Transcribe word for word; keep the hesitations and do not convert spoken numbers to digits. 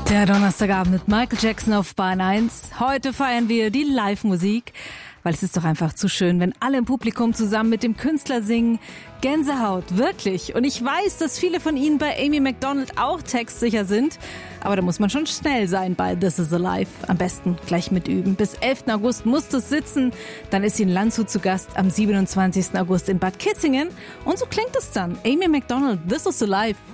Der Donnerstagabend mit Michael Jackson auf Bahn eins. Heute feiern wir die Live-Musik, weil es ist doch einfach zu schön, wenn alle im Publikum zusammen mit dem Künstler singen. Gänsehaut, wirklich. Und ich weiß, dass viele von Ihnen bei Amy Macdonald auch textsicher sind. Aber da muss man schon schnell sein bei This Is Alive. Am besten gleich mitüben. Bis elften August muss das sitzen. Dann ist sie in Landshut zu Gast, am siebenundzwanzigsten August in Bad Kissingen. Und so klingt es dann. Amy Macdonald, This Is Alive.